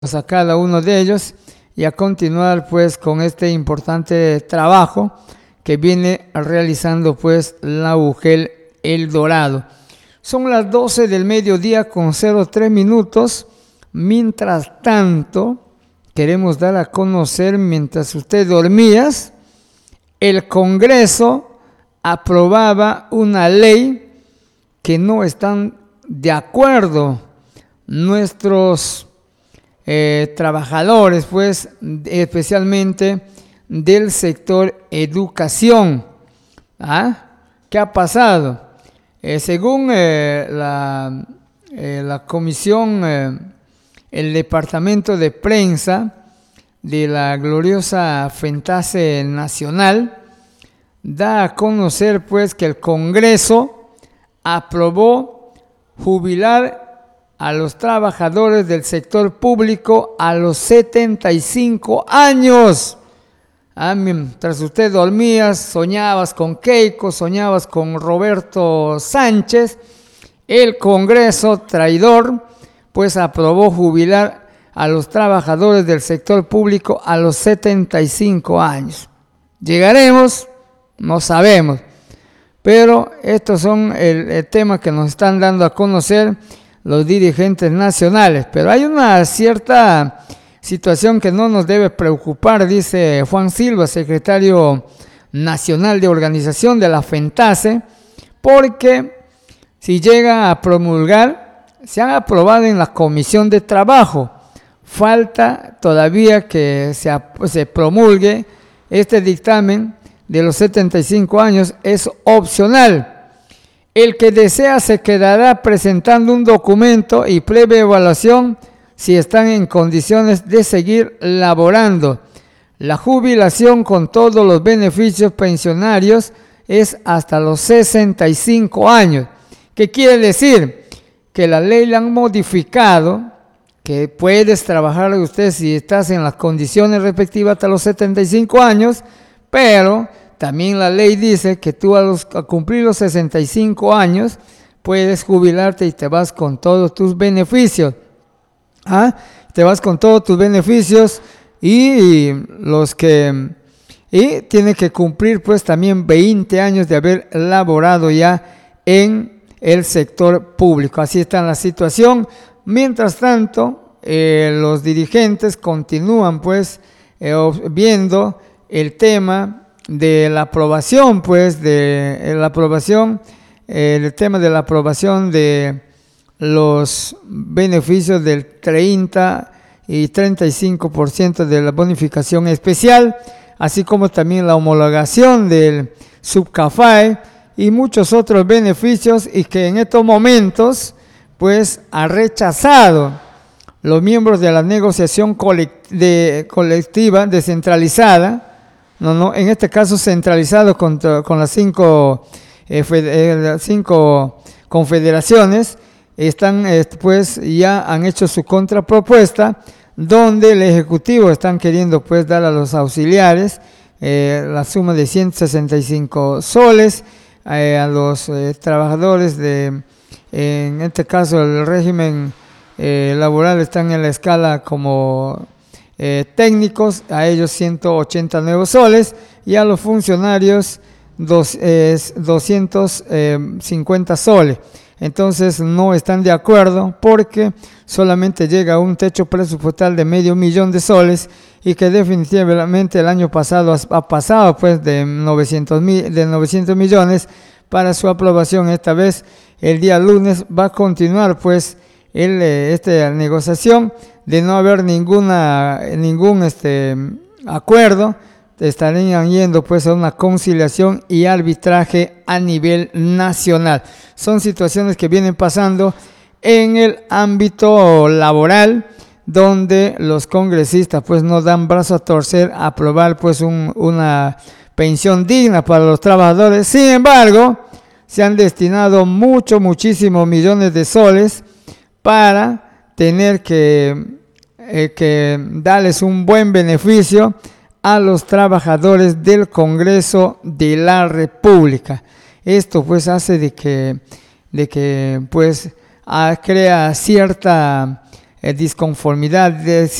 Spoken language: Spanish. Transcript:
a cada uno de ellos y a continuar pues con este importante trabajo que viene realizando pues la UGEL El Dorado. Son las 12 del mediodía con 03 minutos. Mientras tanto, queremos dar a conocer, mientras usted dormías, el Congreso aprobaba una ley que no están de acuerdo nuestros trabajadores, pues especialmente del sector educación. ¿Qué ha pasado? Según la comisión, el departamento de prensa de la gloriosa FENTASE Nacional, da a conocer pues que el Congreso aprobó jubilar a los trabajadores del sector público a los 75 años. Mientras usted dormía, soñabas con Keiko, soñabas con Roberto Sánchez, el Congreso traidor pues aprobó jubilar a los trabajadores del sector público a los 75 años. ¿Llegaremos? No sabemos. Pero estos son el tema que nos están dando a conocer los dirigentes nacionales. Pero hay una cierta situación que no nos debe preocupar, dice Juan Silva, secretario nacional de organización de la FENTASE, porque si llega a promulgar, se han aprobado en la Comisión de Trabajo. Falta todavía que se promulgue este dictamen de los 75 años, es opcional. El que desea se quedará presentando un documento y previa evaluación si están en condiciones de seguir laborando. La jubilación con todos los beneficios pensionarios es hasta los 65 años. ¿Qué quiere decir? Que la ley la han modificado, que puedes trabajar usted si estás en las condiciones respectivas hasta los 75 años, pero también la ley dice que tú a cumplir los 65 años puedes jubilarte y te vas con todos tus beneficios. Te vas con todos tus beneficios y tiene que cumplir pues también 20 años de haber laborado ya en el sector público. Así está la situación. Mientras tanto, los dirigentes continúan pues viendo el tema de la aprobación, pues, el tema de la aprobación de los beneficios del 30 y 35% de la bonificación especial, así como también la homologación del Subcafae y muchos otros beneficios, y que en estos momentos, pues, ha rechazado los miembros de la negociación colectiva descentralizada. En este caso centralizado con las cinco confederaciones, pues ya han hecho su contrapropuesta, donde el Ejecutivo están queriendo pues dar a los auxiliares la suma de 165 soles, a los trabajadores en este caso el régimen laboral están en la escala como técnicos, a ellos 189 soles, y a los funcionarios 250 soles. Entonces no están de acuerdo porque solamente llega a un techo presupuestal de $500,000 de soles, y que definitivamente el año pasado ha pasado pues de 900 millones para su aprobación. Esta vez el día lunes va a continuar pues esta negociación. De no haber ningún acuerdo, estarían yendo pues a una conciliación y arbitraje a nivel nacional. Son situaciones que vienen pasando en el ámbito laboral, donde los congresistas pues no dan brazo a torcer a aprobar pues una pensión digna para los trabajadores. Sin embargo, se han destinado muchísimos millones de soles para tener que darles un buen beneficio a los trabajadores del Congreso de la República. Esto pues hace de que pues crea cierta disconformidad